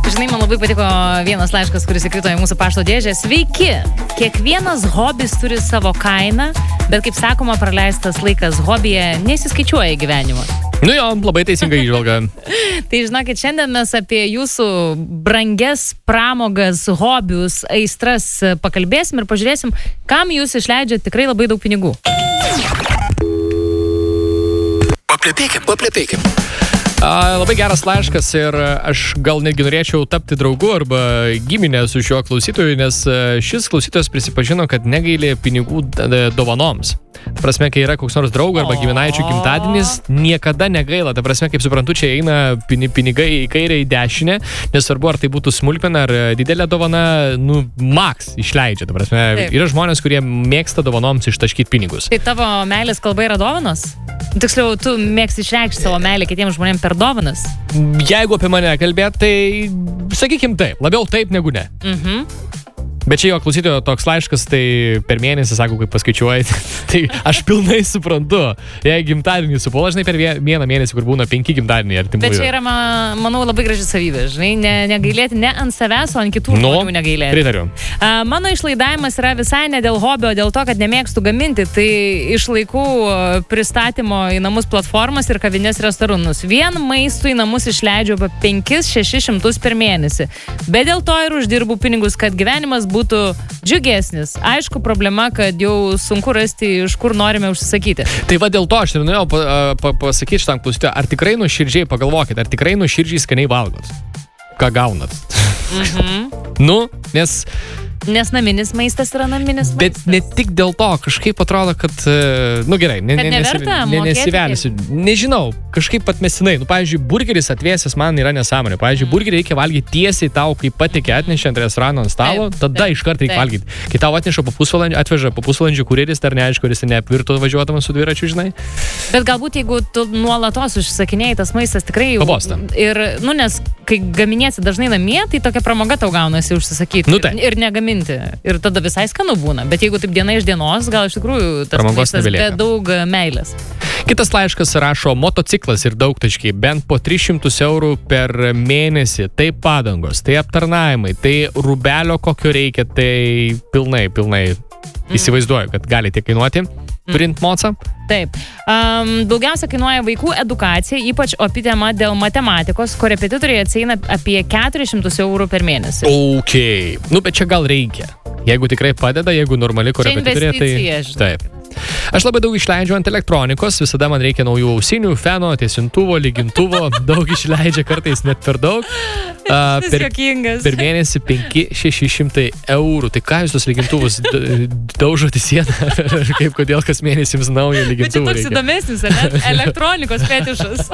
Žinai, man labai patiko vienas laiškas, kuris įkrito į mūsų pašto dėžę. Sveiki! Kiekvienas hobis turi savo kainą, bet kaip sakoma, praleistas laikas hobyje nesiskaičiuoja gyvenimo. Nu jo, labai teisinga įžvalga. Tai žinokit, šiandien mes apie jūsų brangias pramogas, hobius, aistras pakalbėsim ir pažiūrėsim, kam jūs išleidžiat tikrai labai daug pinigų. Paplepėkim. Labai geras laiškas ir aš gal netgi norėčiau tapti draugu arba giminę su šiuo klausytoju, nes šis klausytojas prisipažino, kad negailė pinigų dovanoms. Ta prasme, kai yra koks nors draugo arba giminaičių gimtadienis, niekada negaila. Ta prasme, kaip suprantu, čia eina pinigai į kairę, į dešinę, nesvarbu, ar tai būtų smulkmena ar didelė dovana, maks išleidžia. Ta prasme, yra žmonės, kurie mėgsta dovanoms ištaškyti pinigus. Tai tavo meilės kalba yra dovanos? Tiksliau, tu mėgsti išreikšti savo meilę kitiems žmonėms per dovanas? Jeigu apie mane kalbėt, tai sakykim taip, labiau taip negu ne. Bet čia jo klausytojo toks laiškas, tai per mėnesį, sako, kaip paskaičiuojate, tai aš pilnai suprantu. Jei gimtadienį supuola, žinai, per vieną mėnesį, kur būna 5 gimtadieniai artimųjų. Bet čia yra, manau, labai graži savybė, žinai, negailėti ne ant savęs, o ant kitų žmonių negailėti. Pritariu. Mano išlaidavimas yra visai ne dėl hobio, o dėl to, kad nemėgstu gaminti, tai išlaikau pristatymo į namus platformas ir kavinės restoranus. Vien maistų į namus išleidžiu apie 500-600 per mėnesį. Bet dėl to ir uždirbu pinigus, kad gyvenimas būtų džiugesnis. Aišku, problema, kad jau sunku rasti, iš kur norime užsisakyti. Tai va dėl to aš ir norėjau pasakyti šitam klausytojui, ar tikrai nuoširdžiai pagalvokit, ar tikrai nuoširdžiai skaniai valgot? Ką gaunat? Nes naminis maistas yra naminis maistas. Bet ne tik dėl to, kažkaip atrodo, kad, gerai, nesivelsiu. Nežinau, kažkaip atmestinai. Pavyzdžiui, burgeris atvėsęs man yra nesąmonė. Pavyzdžiui, burgerį reikia valgyti tiesiai tau, kai patikė atnešė ant restorano ant stalo, tada iškart reikia valgyti. Kai tau atveža po pusvalandžio kurjeris, dar neaišku, kuris neapvirto važiuodamas su dviračiu, žinai. Bet galbūt, jeigu tu nuolatos užsisakinėjai, tas maistas tikrai jau... Pabosta. Ir, nes kai gaminiesi dažnai namie, tai tokia pramoga tau gaunasi užsisakyti. Ir negaminti. Ir tada visai skanu būna. Bet jeigu taip diena iš dienos, gal iš tikrųjų tas maistas be daug meilės. Kitas laiškas rašo, motociklas ir daugtaškiai, bent po 300 eurų per mėnesį. Tai padangos, tai aptarnavimai, tai rubelio kokio reikia, tai pilnai. Įsivaizduoju, kad gali tiek kainuoti. Turint mocą? Taip. Daugiausia kainuoja vaikų edukacija, ypač opi tema dėl matematikos, korepetitoriai atsieina apie 400 eurų per mėnesį. Ok. Bet čia gal reikia. Jeigu tikrai padeda, jeigu normali korepetitorė, tai... Taip. Aš labai daug išleidžiu ant elektronikos, visada man reikia naujų ausinių, feno, tiesintuvo, lygintuvo, daug išleidžia, kartais net per daug. Per mėnesį 500-600 eurų. Tai ką jūs tos lygintuvus daužote sieną? Kodėl kas mėnesį jums naują lygintuvą reikia? Bet čia toks įdomesnis, elektronikos fetišas.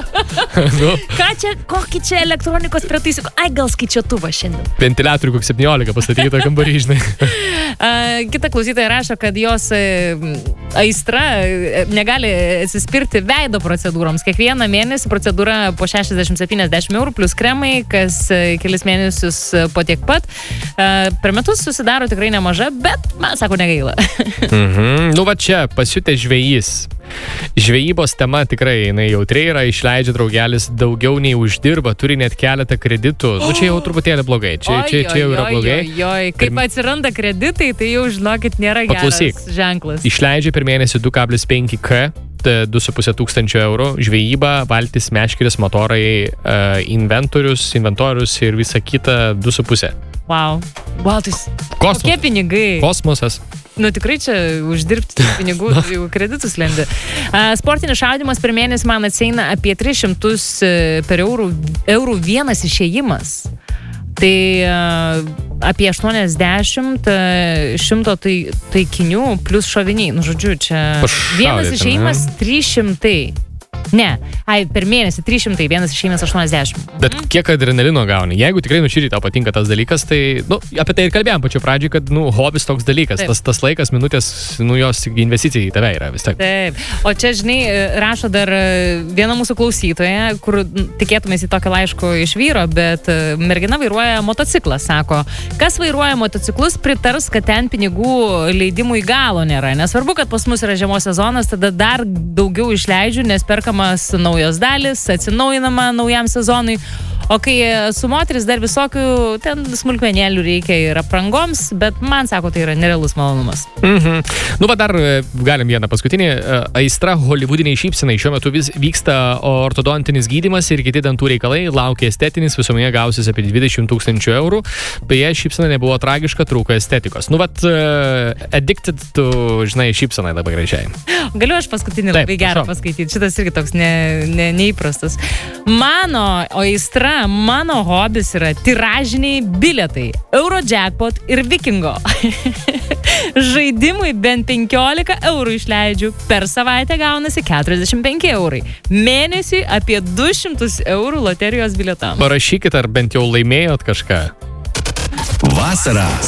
Kokį čia elektronikos pritaisykų? Ai, gal skaičiuotuvą šiandien. Ventiliatorių kokį 17 pastatykite kambarį, žinai. Kita klausytoja rašo, kad jos aistra negali atsispirti veido procedūroms. Kiekvieną mėnesį procedūra po 60-70 eurų plus kremai, kas kelis mėnesius po tiek pat. Per metus susidaro tikrai nemaža, bet, man sako, negaila. Va čia pasiutė žvejys. Žvejybos tema tikrai jinai jautriai yra, išleidžia draugelis daugiau nei uždirba, turi net keletą kreditų. Čia jau truputėlį blogai. Čia jau yra blogai. Kaip atsiranda kreditai, tai jau žinokit nėra geras ženklas. Išleidžia per mėnesį 2,5K, 2,5 tūkstančio eurų, žvejyba, valtis, meškeris, motorai, inventorius ir visa kita 2,5. Wow, tai kokie pinigai? Kosmosas. Tikrai čia uždirbti pinigų, jau kreditus lendi. Sportinis šaudymas per mėnesį man atsieina apie 300 per eurų vienas išėjimas. Tai apie 80, 100 taikinių plus šoviniai. Žodžiu, čia vienas išėjimas 300. Ne, per mėnesį 300, vienas išėjimas 80. Bet kiek adrenalino gauni? Jeigu tikrai nuširdžiai tau patinka tas dalykas, tai, apie tai ir kalbėjom pačiu pradžiai, kad, hobis toks dalykas. Tas laikas, minutės, jos investicija į tave yra vis tiek. Taip. O čia, žinai, rašo dar viena mūsų klausytoja, kur tikėtumės į tokį laišką iš vyro, bet mergina vairuoja motociklą, sako. Kas vairuoja motociklus, pritars, kad ten pinigų leidimui galo nėra. Nesvarbu, kad pas mus yra žiemos sezonas, tada dar daugiau išleidžiu, nes perkamas naujos dalis, atsinaujinama naujam sezonui. O kai su moteris dar visokių ten smulkmenėlių reikia ir aprangoms, bet man sako, tai yra nerealus malonumas. Nu, va dar galim vieną paskutinį. Aistra hollywoodiniai šypsenai. Šiuo metu vis vyksta ortodontinis gydymas ir kiti dantų reikalai. Laukia estetinis, visuomenė gausis apie 20 000 eurų. Beje, šypsena nebuvo tragiška, trūko estetikos. Nu, vat, addicted to, žinai, šypsenai labai gražiai. Galiu aš paskutinį labai gerą paskaityti. Šitas irgi toks neįprastas. Mano aistra, mano hobis yra tiražiniai bilietai. Eurojackpot ir Vikingo. Žaidimui bent 15 eurų išleidžiu. Per savaitę gaunasi 45 eurai. Mėnesį apie 200 eurų loterijos bilietam. Parašykit, ar bent jau laimėjot kažką. Vasara